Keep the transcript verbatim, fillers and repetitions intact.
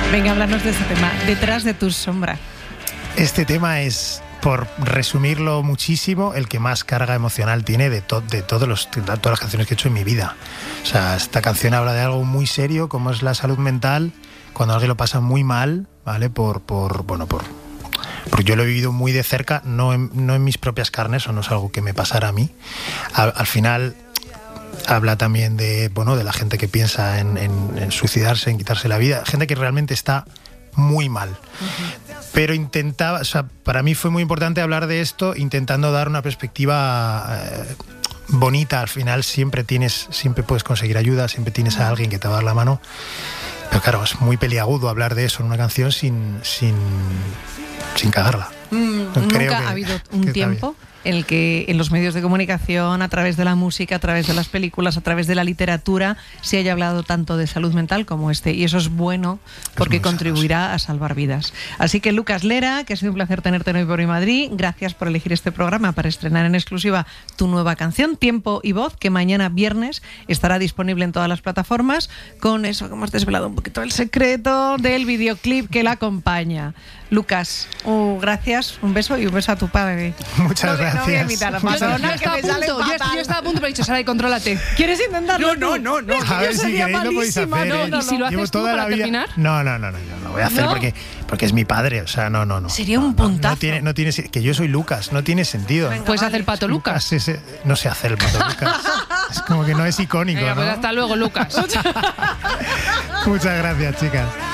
Venga, háblanos de este tema, Detrás de tu sombra. Este tema es, por resumirlo muchísimo, el que más carga emocional tiene de, to- de todos los, de todas las canciones que he hecho en mi vida. O sea, esta canción habla de algo muy serio, como es la salud mental, cuando alguien lo pasa muy mal, ¿vale? Por, por bueno, por... Porque yo lo he vivido muy de cerca, no en, no en mis propias carnes, o no es algo que me pasara a mí. Al, al final habla también de, bueno, de la gente que piensa en, en, en suicidarse, en quitarse la vida, gente que realmente está muy mal. Uh-huh. Pero intentaba, o sea, para mí fue muy importante hablar de esto, intentando dar una perspectiva eh, bonita. Al final siempre tienes, siempre puedes conseguir ayuda, siempre tienes a alguien que te va a dar la mano. Pero claro, es muy peliagudo hablar de eso en una canción sin, sin, sin cagarla. Mm, nunca que, ha habido un tiempo en el que en los medios de comunicación, a través de la música, a través de las películas, a través de la literatura, se haya hablado tanto de salud mental como este. Y eso es bueno porque contribuirá sano, sí. a salvar vidas. Así que, Lucas Lera, que ha sido un placer tenerte hoy por Madrid. Gracias por elegir este programa para estrenar en exclusiva tu nueva canción, Tiempo y Voz, que mañana viernes estará disponible en todas las plataformas, con eso que hemos desvelado un poquito el secreto del videoclip que la acompaña. Lucas, uh, gracias, un beso y un beso a tu padre. Muchas no, gracias. No voy a invitar a Madonna, yo, yo, que me sale yo, yo estaba a punto, pero he dicho, Sara, contrólate. ¿Quieres intentarlo? No, no, no, no. A ver, si queréis lo podéis hacer. No, no, ¿y si lo haces Llevo tú toda para la vida... terminar? No, no, no, no, yo no lo voy a hacer ¿No? porque, porque es mi padre, o sea, no, no, no. Sería no, un puntazo. No, no tiene, no tiene, que yo soy Lucas, no tiene sentido. Venga, Puedes vale. hacer Pato Lucas. Lucas ese, no sé hacer el Pato Lucas. Es como que no es icónico, Venga, ¿no? Pues hasta luego, Lucas. Muchas gracias, chicas.